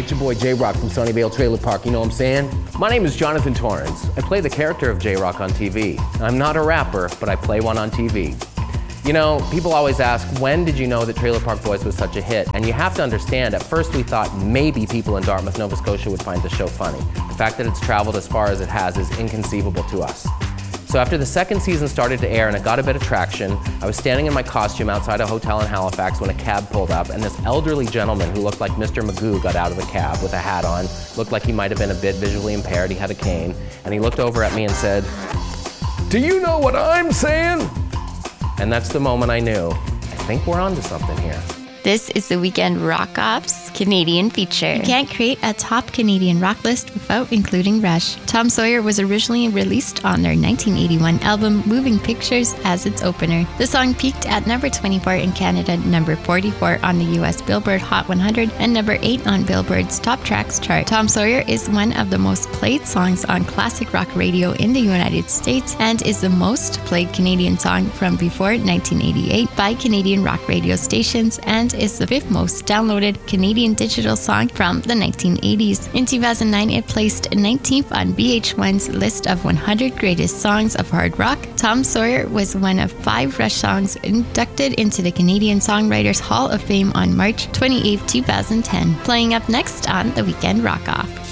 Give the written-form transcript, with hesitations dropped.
it's your boy J-Rock from Sunnyvale Trailer Park, you know what I'm saying? My name is Jonathan Torrance. I play the character of J-Rock on TV. I'm not a rapper, but I play one on TV. You know, people always ask, when did you know that Trailer Park Boys was such a hit? And you have to understand, at first we thought maybe people in Dartmouth, Nova Scotia would find the show funny. The fact that it's traveled as far as it has is inconceivable to us. So after the second season started to air and it got a bit of traction, I was standing in my costume outside a hotel in Halifax when a cab pulled up, and this elderly gentleman who looked like Mr. Magoo got out of the cab with a hat on, looked like he might have been a bit visually impaired, he had a cane, and he looked over at me and said, "Do you know what I'm saying?" And that's the moment I knew, I think we're onto something here. This is the Weekend Rock Off's Canadian feature. You can't create a top Canadian rock list without including Rush. Tom Sawyer was originally released on their 1981 album Moving Pictures as its opener. The song peaked at number 24 in Canada, number 44 on the US Billboard Hot 100, and number 8 on Billboard's Top Tracks chart. Tom Sawyer is one of the most played songs on classic rock radio in the United States and is the most played Canadian song from before 1988 by Canadian rock radio stations, and is the 5th most downloaded Canadian digital song from the 1980s. In 2009, it placed 19th on VH1's list of 100 greatest songs of hard rock. Tom Sawyer was one of 5 Rush songs inducted into the Canadian Songwriters Hall of Fame on March 28, 2010. Playing up next on The Weekend Rock Off.